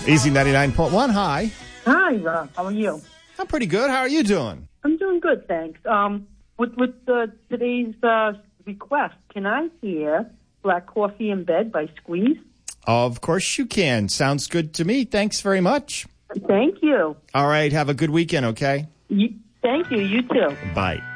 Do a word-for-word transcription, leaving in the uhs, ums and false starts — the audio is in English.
Easy ninety-nine point one, hi. Hi, Rob. How are you? I'm pretty good. How are you doing? I'm doing good, thanks. Um, with with uh, today's uh, request, can I hear Black Coffee in Bed by Squeeze? Of course you can. Sounds good to me. Thanks very much. Thank you. All right. Have a good weekend, okay? you thank you. You too. Bye.